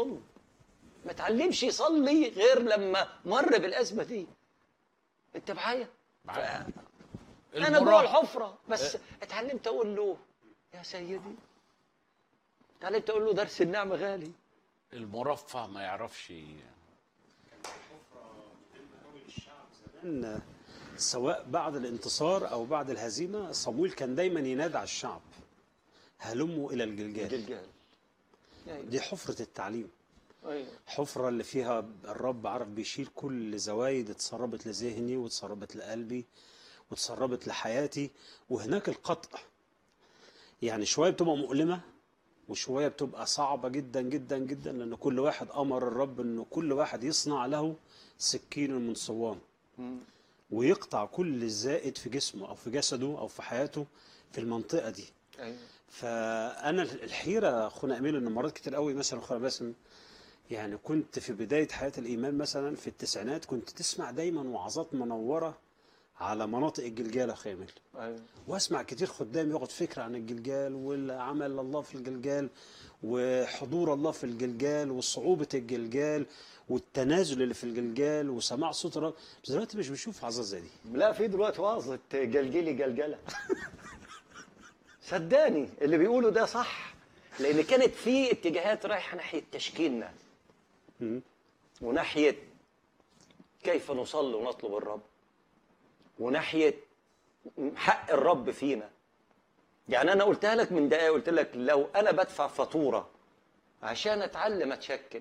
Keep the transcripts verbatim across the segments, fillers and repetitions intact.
يصوم، ما اتعلمش يصلي غير لما مر بالازمه دي. انت معايا؟ انا جوه الحفره بس اتعلمت اقول له يا سيدي، اتعلمت اقول له درس النعمه غالي. المرفه ما يعرفش. زمان سواء بعد الانتصار او بعد الهزيمه، صمويل كان دايما ينادي على الشعب: هلموا الى الجلجال. الجلجال دي حفره التعليم. ايوه، حفره اللي فيها الرب عرف بيشيل كل زوايد اتسربت لذهني واتسربت لقلبي واتسربت لحياتي. وهناك القطع يعني شويه بتبقى مؤلمه وشويه بتبقى صعبه جدا جدا جدا، لان كل واحد امر الرب انه كل واحد يصنع له سكين من صوان ويقطع كل الزائد في جسمه او في جسده او في حياته في المنطقه دي. ايوه. فانا الحيره اخونا اميل ان مرات كتير قوي مثلا اخونا باسم، يعني كنت في بدايه حياه الايمان مثلا في التسعينات كنت تسمع دايما وعظات منوره على مناطق الجلجال يا اخي اميل. ايوه. واسمع كتير خدام ياخد فكره عن الجلجال والعمل الله في الجلجال وحضور الله في الجلجال وصعوبه الجلجال والتنازل اللي في الجلجال وسماع صوت الرب. بس دلوقتي مش بشوف عظات زي دي. لا، في دلوقتي وعظة جلجلي جلجلة. صدقني اللي بيقوله ده صح، لأن كانت في اتجاهات رايحة ناحية تشكيلنا وناحية كيف نصلي ونطلب الرب وناحية حق الرب فينا. يعني أنا قلتها لك من دقايق، قلت لك لو أنا بدفع فاتورة عشان أتعلم أتشكل،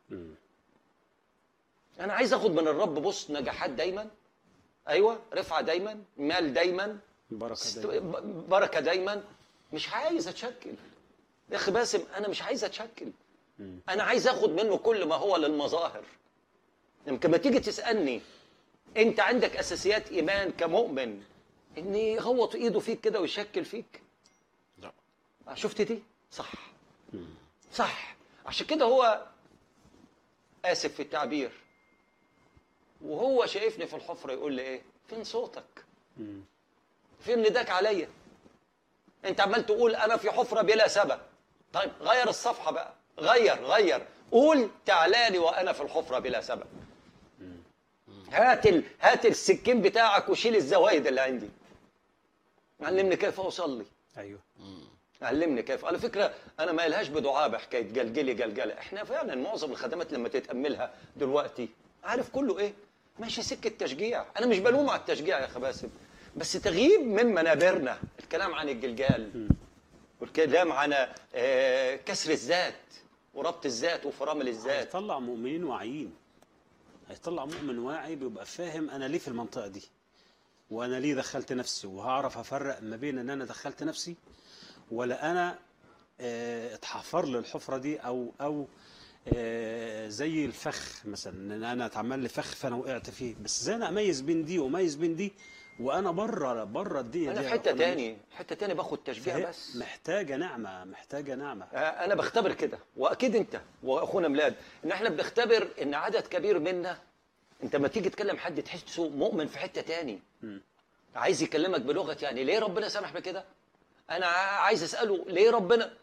أنا عايز أخد من الرب بص نجاحات دايما، أيوة، رفعة دايما، مال دايما، بركه دايما، بركة دايما. مش عايز أتشكل يا أخي باسم، أنا مش عايز أتشكل. أنا عايز أخد منه كل ما هو للمظاهر. يمكن ما تيجي تسألني أنت عندك أساسيات إيمان كمؤمن إن يغوط إيده فيك كده ويشكل فيك؟ لا. شفت دي؟ صح. صح. عشان كده هو آسف في التعبير، وهو شايفني في الحفرة يقول لي إيه؟ فين صوتك؟ فين نداك عليا؟ أنت عمال تقول أنا في حفرة بلا سبب. طيب غير الصفحة بقى، غير غير قول تعالى لي وأنا في الحفرة بلا سبب. هات ال... هات السكين بتاعك وشيل الزوايد اللي عندي. علمني كيف أصلي. ايوه. علمني كيف. على فكرة أنا ما إلهاش بدعاء بحكاية جلجلي جلجلة. إحنا فعلا معظم الخدمات لما تتأملها دلوقتي عارف كله إيه؟ ماشي سكة تشجيع. أنا مش بلوم على التشجيع يا أخي باسم، بس تغييب من منابرنا الكلام عن الجلجال والكلام عن آه كسر الذات وربط الذات وفرامل الذات. هيطلع مؤمنين واعيين، هيطلع مؤمن واعي بيبقى فاهم انا ليه في المنطقه دي وانا ليه دخلت نفسي، وهعرف افرق ما بين ان انا دخلت نفسي ولا انا اه اتحفر لي الحفره دي او او اه زي الفخ مثلا ان انا اتعمل لي فخ فانا وقعت فيه. بس زي انا اميز بين دي واميز بين دي وانا بره بره الدنيا انا دي. في حته تاني حته تاني باخد تشجيع بس. محتاجه نعمه، محتاجه نعمه. انا بختبر كده واكيد انت واخونا ميلاد ان احنا بنختبر ان عدد كبير منا، انت ما تيجي تكلم حد تحسه مؤمن في حته تاني م. عايز يكلمك بلغه يعني ليه ربنا سامح بكده. انا عايز اساله ليه ربنا.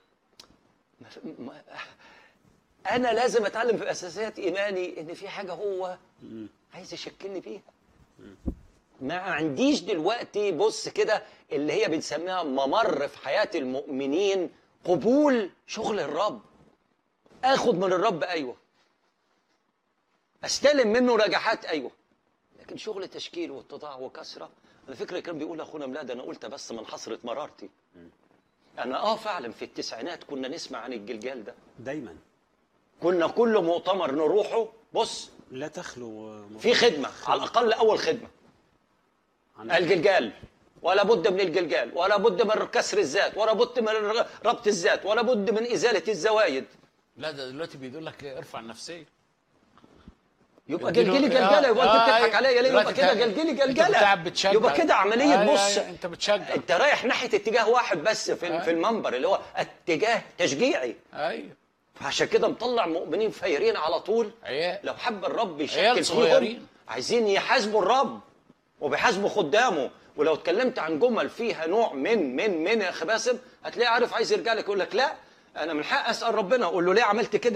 انا لازم اتعلم في اساسيات ايماني ان في حاجه هو عايز يشكلني بيها. ما عنديش دلوقتي بص كده اللي هي بنسميها ممر في حياه المؤمنين، قبول شغل الرب. اخد من الرب ايوه، استلم منه نجاحات ايوه، لكن شغل تشكيل واتضاع وكسره. على فكره كان بيقول اخونا ميلاد، انا قلت بس من حسره مرارتي. انا اه فعلا في التسعينات كنا نسمع عن الجلجال ده دايما، كنا كل مؤتمر نروحه بص لا تخلو في خدمه، على الاقل اول خدمه الجلجال، ولا بد من الجلجال، ولا بد من كسر الذات، ولا بد من ربط الذات، ولا بد من ازاله الزوايد. لا ده دلوقتي بيقول لك ارفع النفسيه. يبقى جلجلي جلجله، يبقى انت بتضحك عليا ليه؟ يبقى كده جلجلي جلجله، يبقى كده عمليه بص انت بتشجع، انت رايح ناحيه اتجاه واحد بس في آه. في المنبر اللي هو اتجاه تشجيعي. ايوه، فعشان كده مطلع مؤمنين فايرين على طول. عيال. لو حب الرب يشكل فيهم عايزين يحاسبوا الرب وبيحاسبوا خدامه. ولو اتكلمت عن جمل فيها نوع من من من يا اخي باسم هتلاقيه عارف عايز يرجع لك يقول لك لا انا من حق اسال ربنا. اقول له ليه عملت كده؟